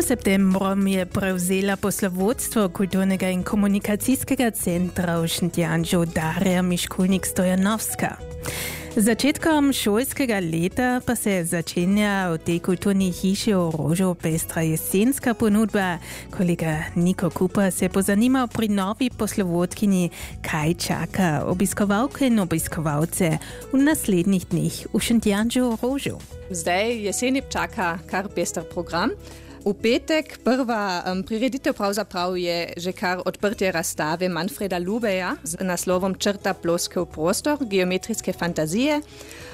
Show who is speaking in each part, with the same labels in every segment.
Speaker 1: Tym septembrom je prevzela poslovodstvo kulturnega in komunikacijskega centra v Šentjanžu Darja Miškulnik-Stojanovska. Z začetkom šolskega leta pa se začenja v tej kulturni hiši v Rožu pestra jesenska ponudba. Kolega Niko Kupa se je pozanimal pri novi poslovodkinji, kaj čaka obiskovalke in obiskovalce v naslednjih dneh v Šentjanžu Rožu.
Speaker 2: Zdaj jeseni čaka kar pester program. V petek prva prireditev pravzaprav je že kar odprtje razstave Manfreda Lubeja z naslovom Črta ploskev prostor, geometrijske fantazije.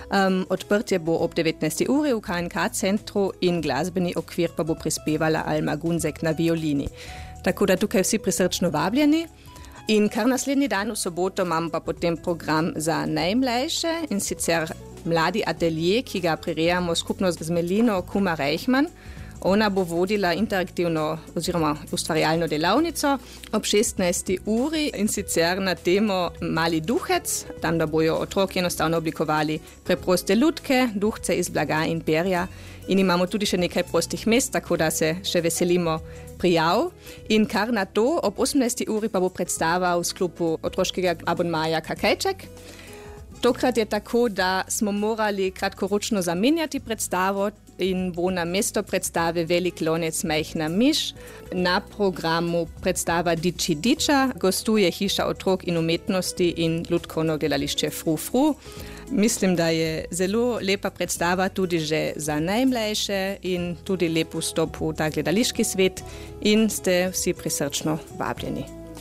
Speaker 2: Odprtje bo ob 19. uri v KNK centru in glasbeni okvir pa bo prispevala Alma Gunzek na violini. Tako da tukaj vsi prisrčno vabljeni. In kar naslednji dan v soboto imam pa potem program za najmlajše in sicer mladi atelje, ki ga prirejamo skupno z Melino Kuma Reichmann. Ona bo vodila interaktivno oziroma ustvarjalno delavnico ob 16. uri in sicer na temo Mali duhec, tam da bojo otroki enostavno oblikovali preproste lutke, duhce iz blaga in perja. In imamo tudi še nekaj prostih mest, tako da se še veselimo prijav. In kar na to, ob 18. uri pa bo predstava v sklopu otroškega abonmaja Kakajček. Tokrat je tako, da smo morali kratkoročno zamenjati predstavo in bo na mesto predstave Velik lonec majhna miš. Na programu predstava Diči Diča, gostuje Hiša otrok in umetnosti in lutkovno gledališče Fru Fru. Mislim, da je zelo lepa predstava tudi že za najmlajše in tudi lep vstop v ta gledališki svet in ste vsi prisrčno vabljeni.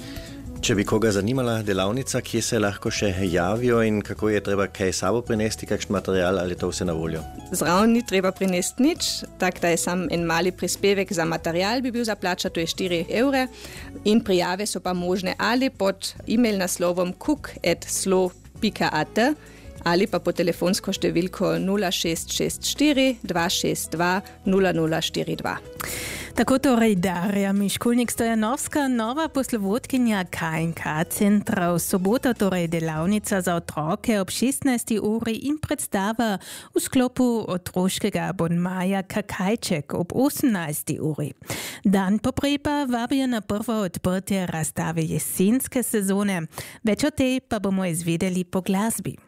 Speaker 3: Če bi koga zanimala delavnica, kje se lahko še javijo in kako je treba kaj sabo prinesti, kakšen material ali to vse na voljo?
Speaker 2: Zraven ni treba prinesti nič, tako da je sam en mali prispevek za material bi bil za plačati, to je 4 evre. In prijave so pa možne ali pod e-mail naslovom kuk@slo.at ali pa po telefonsko številko 0664 262 0042.
Speaker 1: Tako torej Darja Miškulnik-Stojanovska, nova poslovodkinja KNK centra. V soboto torej delavnica za otroke ob 16. uri in predstava v sklopu otroškega abonmaja Kakajček ob 18. uri. Dan poprej pa vabijo na prvo odprtje razstave jesenske sezone. Več o tej pa bomo izvedeli po glasbi.